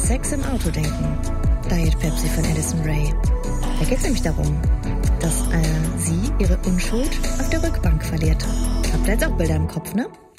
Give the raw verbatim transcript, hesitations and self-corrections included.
Sex im Auto denken. Diet Pepsi von Addison Rae. Da geht es nämlich darum, dass äh, sie ihre Unschuld auf der Rückbank verliert. Habt ihr jetzt auch Bilder im Kopf, ne?